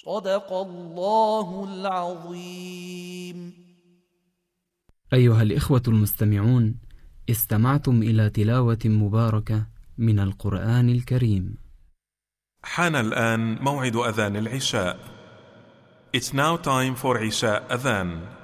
صدق الله العظيم. أيها الإخوة المستمعون، استمعتم إلى تلاوة مباركة من القرآن الكريم. حان الآن موعد أذان العشاء. It's now time for Isha Adhan.